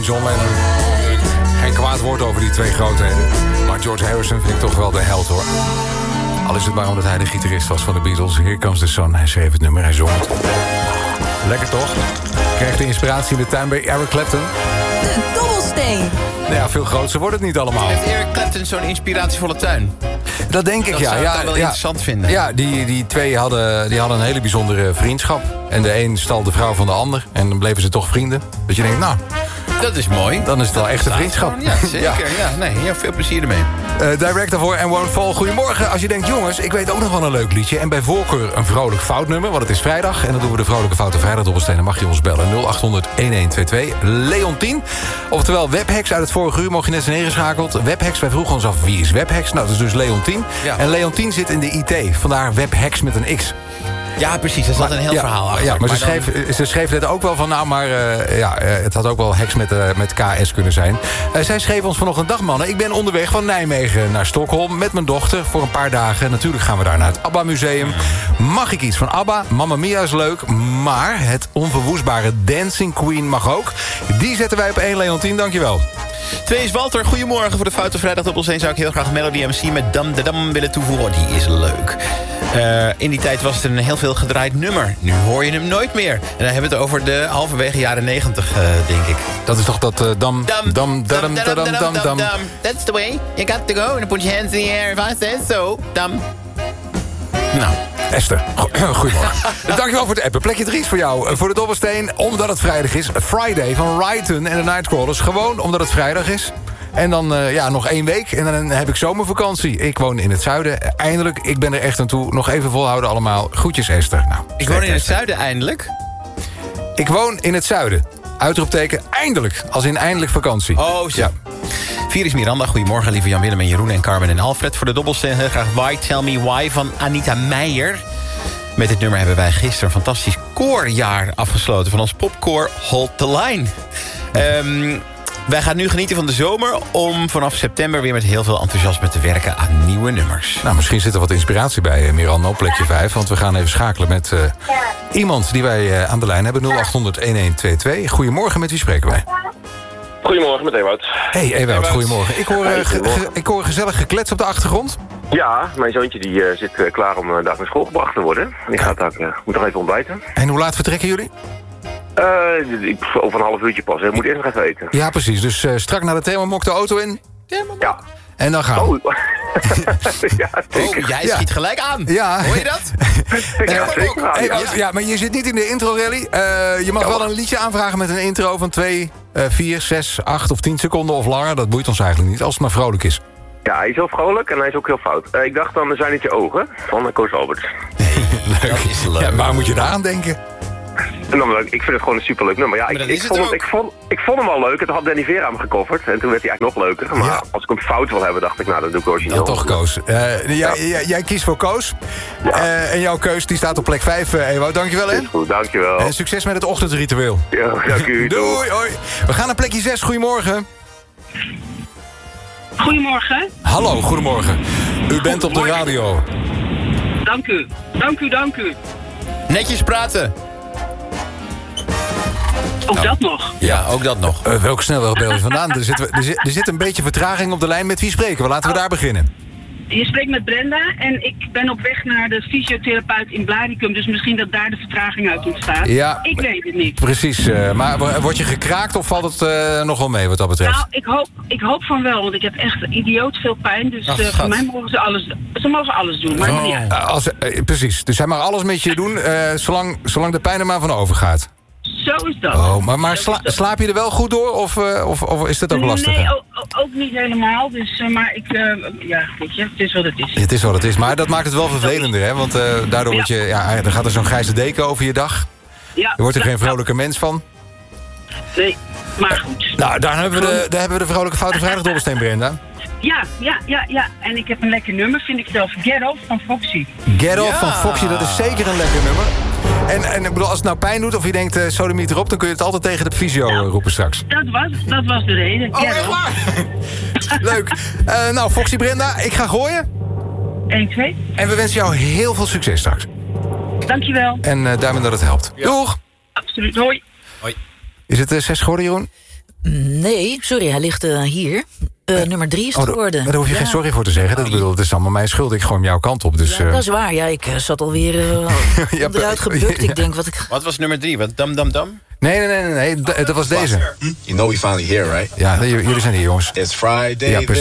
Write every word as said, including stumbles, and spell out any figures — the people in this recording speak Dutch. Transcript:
John Lennon. Geen kwaad woord over die twee grootheden. Maar George Harrison vind ik toch wel de held, hoor. Al is het maar omdat hij de gitarist was van de Beatles. Here Comes the Sun. Hij schreef het nummer, hij zong het. Lekker toch? Kreeg de inspiratie in de tuin bij Eric Clapton. De dobbelsteen. Nou ja, veel groter wordt het niet allemaal. Heeft Eric Clapton zo'n inspiratievolle tuin? Dat denk ik, dat ja. zou ik ja, dan wel ja, interessant vinden. Ja, die, die twee hadden, die hadden een hele bijzondere vriendschap. En de een stal de vrouw van de ander. En dan bleven ze toch vrienden. Dat je denkt, nou... Dat is mooi. Dan is het wel echt een vriendschap. Ja, zeker. Ja. Ja, nee, ja, veel plezier ermee. Uh, director voor And Won't Fall. Goedemorgen. Als je denkt, jongens, ik weet ook nog wel een leuk liedje. En bij voorkeur een vrolijk foutnummer, want het is vrijdag. En dan doen we de vrolijke foute vrijdag dobbelsteen. Dan mag je ons bellen. nul acht honderd elfhonderdtweeëntwintig. Leontien. Oftewel Webhex uit het vorige uur. Mocht je net zijn ingeschakeld. Webhex, wij vroegen ons af, wie is Webhex? Nou, dat is dus Leontien. Ja. En Leontien zit in de I T. Vandaar Webhex met een X. Ja, precies. Er zat een heel ja, verhaal achter. Ja, maar, maar ze, dan... schreef, ze schreef net ook wel van... nou, maar uh, ja, uh, het had ook wel heks met, uh, met K S kunnen zijn. Uh, zij schreef ons vanochtend: dag mannen, ik ben onderweg van Nijmegen naar Stockholm... met mijn dochter voor een paar dagen. Natuurlijk gaan we daar naar het ABBA-museum. Mag ik iets van ABBA? Mamma Mia is leuk. Maar het onverwoestbare Dancing Queen mag ook. Die zetten wij op één, Leontien. Dankjewel. Twee is Walter. Goedemorgen. Voor de Foute Vrijdag dobbelsteen zou ik heel graag Melody M C met Dam de Dam willen toevoegen. Die is leuk. Uh, in die tijd was het een heel veel gedraaid nummer. Nu hoor je hem nooit meer. En dan hebben we het over de halverwege jaren negentig, uh, denk ik. Dat is toch dat uh, dam, dam, dam, dam, dam, dam, dam, dam. That's the way you got to go. And put your hands in the air if I say so. Dam. Nou. Esther, goedemorgen. Dankjewel voor het appen. Plekje drie is voor jou. Voor de dobbelsteen, omdat het vrijdag is. Friday van Ryton en de Nightcrawlers. Gewoon omdat het vrijdag is. En dan uh, ja, nog één week en dan heb ik zomervakantie. Ik woon in het zuiden. Eindelijk, ik ben er echt aan toe. Nog even volhouden allemaal. Groetjes, Esther. Nou, ik woon in het zuiden eindelijk? Ik woon in het zuiden. Uitroepteken, eindelijk. Als in eindelijk vakantie. Oh, zo. Ja. Vier is Miranda. Goedemorgen, lieve Jan-Willem en Jeroen en Carmen en Alfred. Voor de dobbelsteen heel graag Why Tell Me Why van Anita Meijer. Met dit nummer hebben wij gisteren een fantastisch koorjaar afgesloten... van ons popkoor Hold the Line. Um, wij gaan nu genieten van de zomer... om vanaf september weer met heel veel enthousiasme te werken aan nieuwe nummers. Nou, misschien zit er wat inspiratie bij, Miranda, op plekje vijf. Want we gaan even schakelen met uh, iemand die wij uh, aan de lijn hebben. nul acht honderd elfhonderdtweeëntwintig. Goedemorgen, met wie spreken wij? Goedemorgen, met Ewout. Hey Ewout, goedemorgen. Ik hoor, uh, ge, ge, ik hoor gezellig geklets op de achtergrond. Ja, mijn zoontje die, uh, zit uh, klaar om uh, daar naar school gebracht te worden. Die gaat daar, uh, moet nog even ontbijten. En hoe laat vertrekken jullie? Uh, ik, over een half uurtje pas. Hij moet eerst nog even eten. Ja, precies. Dus uh, strak naar de Thermomok de auto in. Ja. En dan gaan we. Oh, ja, zeker. Oh, jij schiet ja. gelijk aan. Ja. Hoor je dat? Ja, zeker. Hey, ja. ja, maar je zit niet in de intro-rally. Uh, je mag ja, wel een liedje aanvragen met een intro van twee, vier, zes, acht of tien seconden of langer. Dat boeit ons eigenlijk niet, als het maar vrolijk is. Ja, hij is heel vrolijk en hij is ook heel fout. Uh, ik dacht dan, er zijn niet je ogen van Koos Alberts. Leuk. Dat is leuk. Ja, waar moet je daar aan denken? En dan, ik vind het gewoon een superleuk nummer. Ja, ik, ik, vond hem, ik, vond, ik vond hem wel leuk. Het had Danny Vera hem gecoverd. En toen werd hij eigenlijk nog leuker. Maar ja. als ik hem fout wil hebben, dacht ik, nou, dat doe ik origineel. Dan toch Koos. Uh, ja. jij, jij kiest voor Koos. Ja. Uh, en jouw keus die staat op plek vijf, uh, Ewout. Dankjewel, hè? Is goed, dankjewel. En succes met het ochtendritueel. Ja, dank u. Doei, hoi. We gaan naar plekje zes. Goedemorgen. Goedemorgen. Hallo, goedemorgen. U bent op de radio. Dank u. Dank u, dank u. Netjes praten. Ook nou, dat nog? Ja, ook dat nog. Uh, welke snelweg bel je vandaan? Er zit, er, zit, er zit een beetje vertraging op de lijn. Met wie spreken we? Laten we daar beginnen. Je spreekt met Brenda en ik ben op weg naar de fysiotherapeut in Blaricum. Dus misschien dat daar de vertraging uit ontstaat. Ja, ik weet het niet. Precies. Uh, maar word je gekraakt of valt het uh, nog wel mee wat dat betreft? Nou, ik hoop, ik hoop van wel, want ik heb echt idioot veel pijn. Dus uh, voor mij mogen ze alles, ze mogen alles doen. Maar oh. niet uh, als, uh, precies. Dus hij mag alles met je doen, uh, zolang, zolang de pijn er maar van overgaat. Zo is dat. Oh, maar maar sla, slaap je er wel goed door of, uh, of, of is dat ook lastig? Nee, ook, ook niet helemaal. Dus, uh, maar ik, uh, ja, weet je, het is wat het is. Het is wat het is, maar dat maakt het wel vervelender, hè? Want uh, daardoor word je, ja, dan gaat er zo'n grijze deken over je dag. Ja, je wordt er geen vrolijke mens van. Nee, maar goed. Uh, nou, daar hebben, we de, daar hebben we de vrolijke Foute Vrijdag dobbelsteen, Brenda. Ja, ja, ja, ja. En ik heb een lekker nummer, vind ik zelf. Get Off van Foxy. Get Off ja. van Foxy, dat is zeker een lekker nummer. En, en ik bedoel, als het nou pijn doet of je denkt, uh, sodemiet erop... dan kun je het altijd tegen de fysio nou, roepen straks. Dat was, dat was de reden. Oh, echt waar? Leuk. Uh, nou, Foxy, Brenda, ik ga gooien. één, twee. En we wensen jou heel veel succes straks. Dankjewel. En uh, daarmee dat het helpt. Ja. Doeg. Absoluut, hoi. Hoi. Is het uh, zes geworden, Jeroen? Nee, sorry, hij ligt uh, hier. Uh, nummer drie is het oh, geworden. Daar hoef je ja. geen sorry voor te zeggen. Dat, bedoel, het is allemaal mijn schuld. Ik gooi hem jouw kant op. Dus, ja, dat is waar. Ja, ik uh, zat alweer uh, ja, eruit gebukt. Ja. Ik denk, wat, ik... wat was nummer drie? Wat, dam, dam, dam? Nee, nee, nee, nee, nee. D- dat was deze. You know we finally here, right? Ja, jullie zijn hier, jongens. It's Friday. Ja,